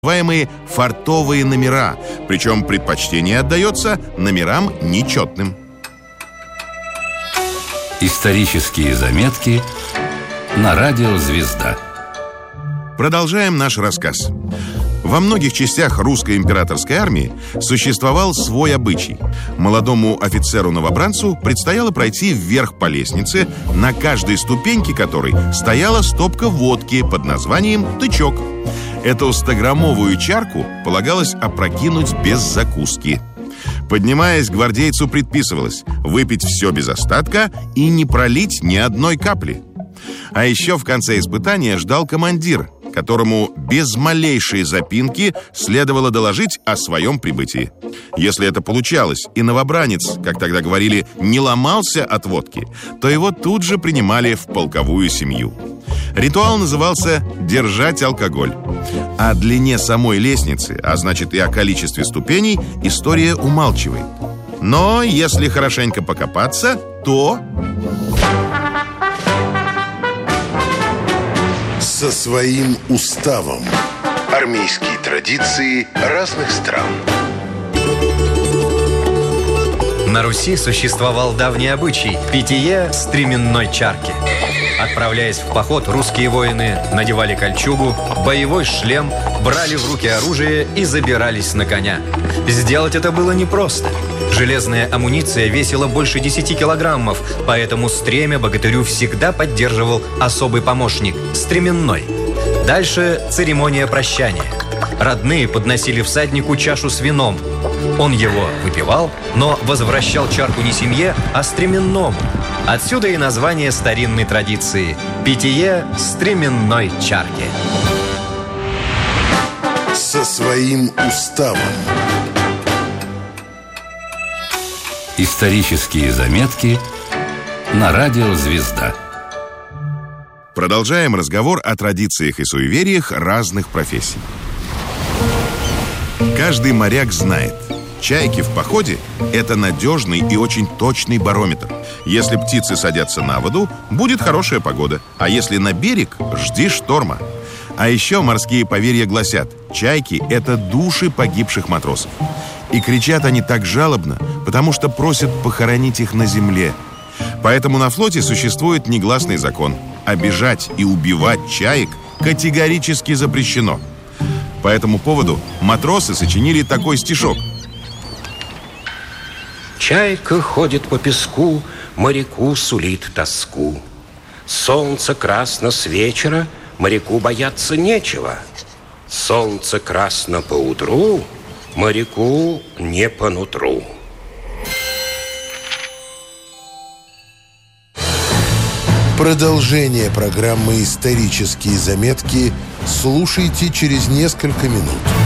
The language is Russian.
называемые фартовые номера, причем предпочтение отдается номерам нечетным. Исторические заметки на радио «Звезда». Продолжаем наш рассказ. Во многих частях русской императорской армии существовал свой обычай. Молодому офицеру-новобранцу предстояло пройти вверх по лестнице, на каждой ступеньке которой стояла стопка водки под названием «тычок». Эту 100-граммовую чарку полагалось опрокинуть без закуски. Поднимаясь, гвардейцу предписывалось выпить все без остатка и не пролить ни одной капли. А еще в конце испытания ждал командир, которому без малейшей запинки следовало доложить о своем прибытии. Если это получалось, и новобранец, как тогда говорили, не ломался от водки, то его тут же принимали в полковую семью. Ритуал назывался «держать алкоголь». О длине самой лестницы, а значит и о количестве ступеней, история умалчивает. Но если хорошенько покопаться, то... Со своим уставом. Армейские традиции разных стран. На Руси существовал давний обычай – питье стременной чарки. Отправляясь в поход, русские воины надевали кольчугу, боевой шлем, брали в руки оружие и забирались на коня. Сделать это было непросто. Железная амуниция весила больше 10 килограммов, поэтому стремя богатырю всегда поддерживал особый помощник – стременной. Дальше церемония прощания. Родные подносили всаднику чашу с вином. Он его выпивал, но возвращал чарку не семье, а стременному. Отсюда и название старинной традиции – питье стременной чарки. Со своим уставом. Исторические заметки на радио «Звезда». Продолжаем разговор о традициях и суевериях разных профессий. Каждый моряк знает, чайки в походе – это надежный и очень точный барометр. Если птицы садятся на воду, будет хорошая погода, а если на берег – жди шторма. А еще морские поверья гласят, чайки – это души погибших матросов. И кричат они так жалобно, потому что просят похоронить их на земле. Поэтому на флоте существует негласный закон – обижать и убивать чаек категорически запрещено. По этому поводу матросы сочинили такой стишок. Чайка ходит по песку, моряку сулит тоску. Солнце красно с вечера, моряку бояться нечего. Солнце красно поутру, моряку не по нутру. Продолжение программы «Исторические заметки» слушайте через несколько минут.